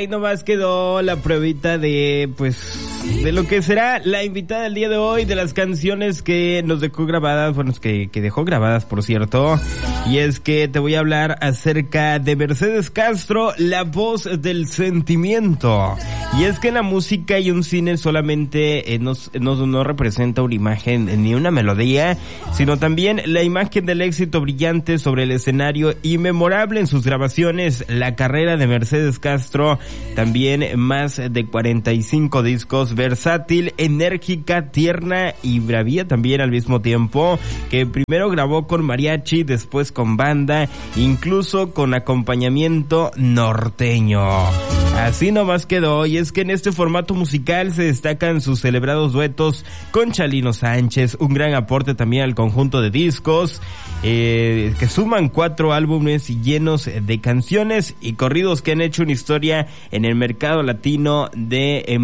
ahí nomás quedó la pruebita de lo que será la invitada del día de hoy, de las canciones que nos dejó grabadas, bueno, que dejó grabadas, por cierto. Y es que te voy a hablar acerca de Mercedes Castro, la voz del sentimiento. Y es que la música y un cine solamente no representa una imagen ni una melodía, sino también la imagen del éxito brillante sobre el escenario y memorable en sus grabaciones. La carrera de Mercedes Castro, también más de 45 discos, versátil, enérgica, tierna y bravía también al mismo tiempo, que primero grabó con mariachi, después con banda, incluso con acompañamiento norteño. Así nomás quedó, y es que en este formato musical se destacan sus celebrados duetos con Chalino Sánchez, un gran aporte también al conjunto de discos, que suman 4 álbumes llenos de canciones y corridos que han hecho una historia en el mercado latino de